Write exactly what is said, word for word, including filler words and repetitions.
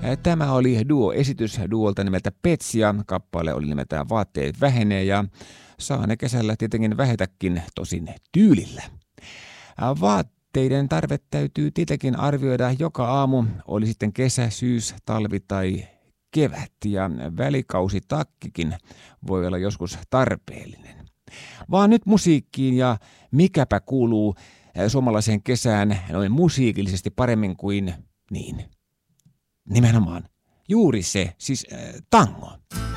Tämä oli duo-esitys duolta nimeltä Petsia. Kappale oli nimeltään Vaatteet vähenee ja saa ne kesällä tietenkin vähetäkin, tosin tyylillä. Vaatteiden tarve täytyy tietenkin arvioida joka aamu, oli sitten kesä, syys, talvi tai kevät, ja välikausitakkikin voi olla joskus tarpeellinen. Vaan nyt musiikkiin, ja mikäpä kuuluu suomalaiseen kesään noin musiikillisesti paremmin kuin niin. Nimenomaan juuri se, siis äh, tango.